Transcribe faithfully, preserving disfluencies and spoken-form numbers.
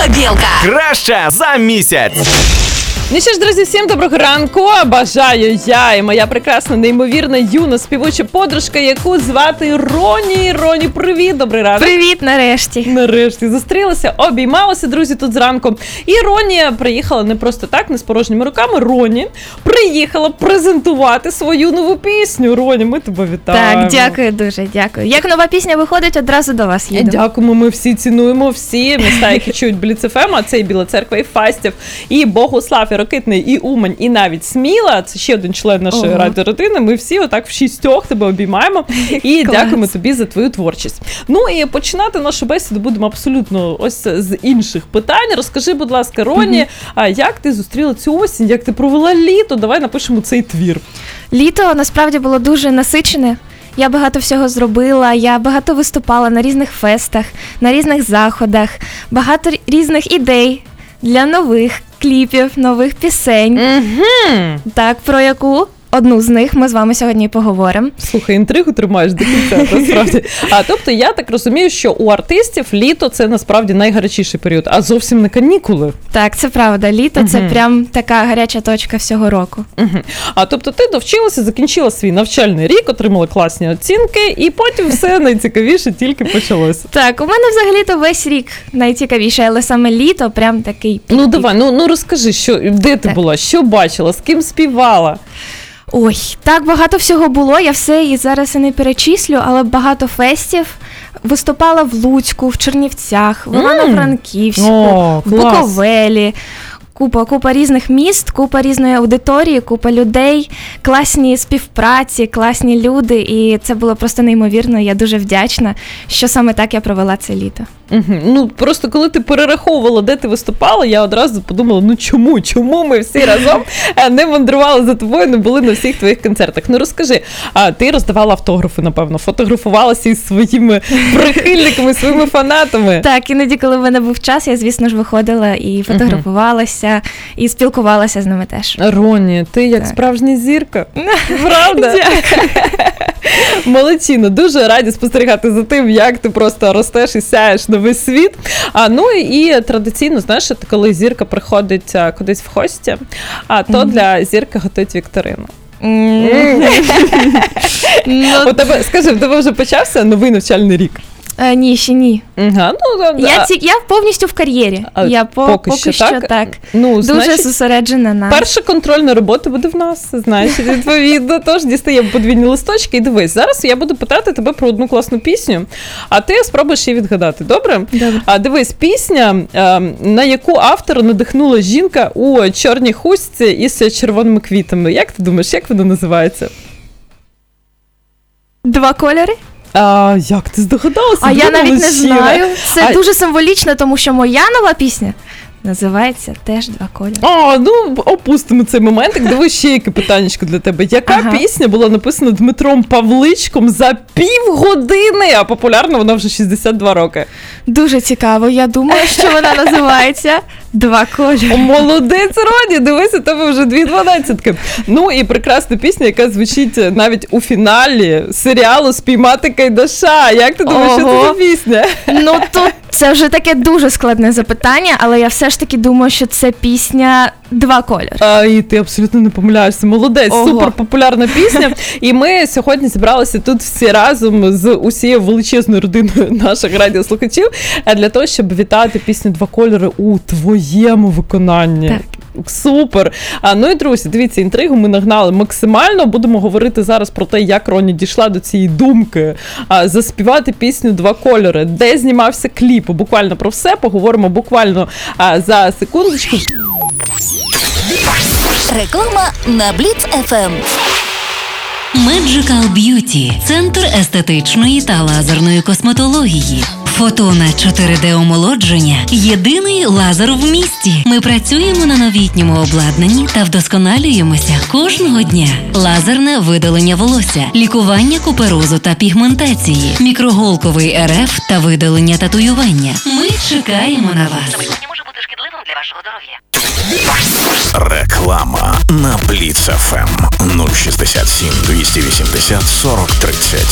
Мобілка. Краща за місяць. Ну що ж, друзі, всім доброго ранку. Бажаю я і моя прекрасна, неймовірна, юна співоча подружка, яку звати Роні. Роні, привіт, добрий ранок. Привіт, нарешті. Нарешті зустрілися, обіймалися, друзі, тут зранку. І Роні приїхала не просто так, не з порожніми руками. Роні приїхала презентувати свою нову пісню. Роні, ми тебе вітаємо. Так, дякую дуже, дякую. Як нова пісня виходить, одразу до вас їду. Дякуємо, ми всі цінуємо всі міста, які чують Бліц еф ем, а це і Біла Церква, і Фастів, і Богуслав, і Рокитний, і Умань, і навіть Сміла. Це ще один член нашої Ого. радіородини. Ми всі отак в шістьох тебе обіймаємо і Клас. дякуємо тобі за твою творчість. Ну і починати нашу бесіду будемо абсолютно ось з інших питань. Розкажи, будь ласка, Роні, mm-hmm. а як ти зустріла цю осінь, як ти провела літо? Давай напишемо цей твір. Літо насправді було дуже насичене. Я багато всього зробила, я багато виступала на різних фестах, на різних заходах, багато різних ідей для нових кліпів, нових пісень. Mm-hmm. Так, про яку одну з них ми з вами сьогодні поговоримо. Слухай, інтригу тримаєш до кінця, насправді. А тобто я так розумію, що у артистів літо це насправді найгарячіший період, а зовсім не канікули. Так, це правда. Літо uh-huh. це прям така гаряча точка всього року. Uh-huh. А тобто ти довчилася, закінчила свій навчальний рік, отримала класні оцінки, і потім все найцікавіше тільки почалося. Так, у мене взагалі-то весь рік найцікавіше, але саме літо прям такий пік-пік. Ну давай, ну, ну розкажи, що, де ти так. була, що бачила, з ким співала? Ой, так багато всього було, я все і зараз і не перечислю, але багато фестів. Виступала в Луцьку, в Чернівцях, в Івано-Франківську, О, в Буковелі. Купа, купа різних міст, купа різної аудиторії, купа людей, класні співпраці, класні люди, і це було просто неймовірно. Я дуже вдячна, що саме так я провела це літо. Угу. Ну, просто коли ти перераховувала, де ти виступала, я одразу подумала, ну чому, чому ми всі разом не мандрували за тобою, не були на всіх твоїх концертах. Ну розкажи, а ти роздавала автографи, напевно, фотографувалася із своїми прихильниками, своїми фанатами. Так, іноді, коли в мене був час, я, звісно ж, виходила і фотографувалася, і спілкувалася з ними теж. Роні, ти як так. справжня зірка. Правда? Молодчина, дуже раді спостерігати за тим, як ти просто ростеш і сяєш на весь світ. А, ну і традиційно, знаєш, коли зірка приходить а, кудись в гості, а то mm-hmm. для зірки готують вікторину. Mm-hmm. У тебе, скажи, в тебе вже почався новий навчальний рік? Е, ні, ще ні. Ага, ну, я, ці, я повністю в кар'єрі. А, я по, поки, поки що, що так. так. Ну, дуже значить, зосереджена на... Перша контрольна робота буде в нас, значить, відповідно. Тож дістаємо подвійні листочки і дивись. Зараз я буду питати тебе про одну класну пісню, а ти спробуєш її відгадати. Добре? Добре. А дивись, пісня, на яку автора надихнула жінка у чорній хустці із червоними квітами. Як ти думаєш, як вона називається? Два кольори? А як ти здогадалася? А я навіть не знаю. Це а... дуже символічно, тому що моя нова пісня називається теж «Два кольори». А, ну, опустимо цей моментик. Дивись, ще яке питаннячко для тебе. Яка ага. пісня була написана Дмитром Павличком за півгодини, а популярна вона вже шістдесят два роки? Дуже цікаво. Я думаю, що вона називається «Два кольори». Молодець, Роні, дивись, у тебе вже дві дванадцятки. Ну і прекрасна пісня, яка звучить навіть у фіналі серіалу «Спіймати Кайдаша». Як ти думаєш, Ого. що це за пісня? Ну, тут це вже таке дуже складне запитання, але я все ж таки думаю, що це пісня «Два кольори». А, і ти абсолютно не помиляєшся. Молодець, Ого. супер популярна пісня. І ми сьогодні зібралися тут всі разом з усією величезною родиною наших радіослухачів для того, щоб вітати пісню «Два кольори» у твоєму виконанні. Так. Супер! А, ну і, друзі, дивіться, інтригу ми нагнали максимально. Будемо говорити зараз про те, як Роні дійшла до цієї думки а, заспівати пісню «Два кольори», де знімався кліп. Буквально про все поговоримо буквально а, за секундочку. Реклама на Бліц еф ем. Magical Beauty – центр естетичної та лазерної косметології. Фотона чотири де-омолодження – єдиний лазер в місті. Ми працюємо на новітньому обладнанні та вдосконалюємося кожного дня. Лазерне видалення волосся, лікування куперозу та пігментації, мікроголковий ер еф та видалення татуювання. Ми чекаємо на вас. Не може бути шкідливим для вашого здоров'я. Реклама на Бліц еф ем нуль шістдесят сім двісті вісімдесят сорок тридцять.